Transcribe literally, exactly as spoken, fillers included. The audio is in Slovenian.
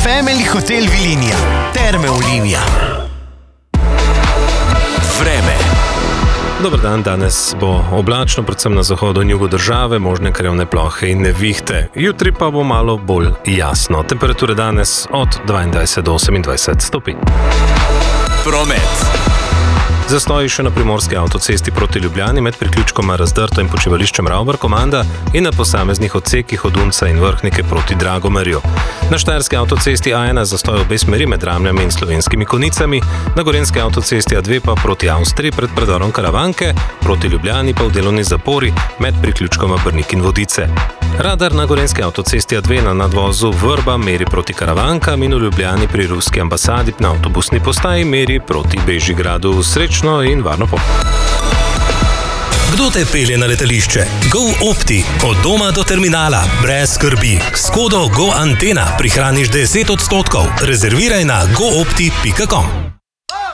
Family Hotel Vilinija, Terme Olimia. Vreme. Dober dan, danes bo oblačno, predvsem na zahodu in jugu države, možne krajevne plohe in nevihte. Jutri pa bo malo bolj jasno. Temperature danes od dvaindvajset do osemindvajset stopinj. Promet. Zastoji še na primorski avtocesti proti Ljubljani med priključkoma Razdrto in počivališčem Ravbar-Komanda in na posameznih odsekih od Unca in Vrhnike proti Dragomerju. Na štajerski avtocesti A ena zastoj obe smeri med Ramljami in Slovenskimi Konicami, na gorenjski avtocesti A dve pa proti Avstriji pred predorom Karavanke, proti Ljubljani pa v delovni zapori med priključkoma Brnik in Vodice. Radar na gorenjski avtocesti A dve na nadvozu Vrba meri proti Karavankam in v Ljubljani pri ruski ambasadi na avtobusni postaji meri proti Bežigradu. Srečno in varno pot. Kdo te pelje na letališče? GoOpti. Od doma do terminala. Brez skrbi. S kodo GoAntena prihraniš deset odstotkov. Rezerviraj na goopti pika com.